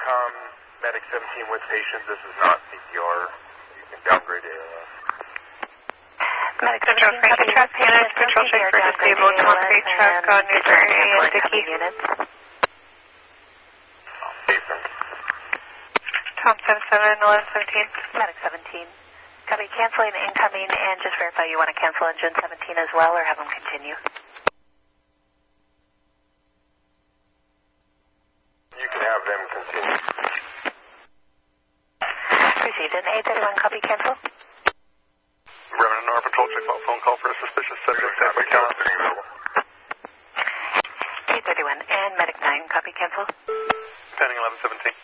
Intercom, Medic 17 with patient. This is not CPR. You can downgrade ALS. Medic 17, copy truck, Paris, patrol check for disabled concrete truck on Newbury and Dickey. Jason. Tom 77, 1117. Medic 17. Copy, canceling incoming, and just verify you want to cancel engine 17 as well, or have them continue. You can have them continue. Received an 831, copy, cancel. Remnant NR patrol check phone call for a suspicious subject. 831, and Medic 9, copy, cancel. Pending 1117.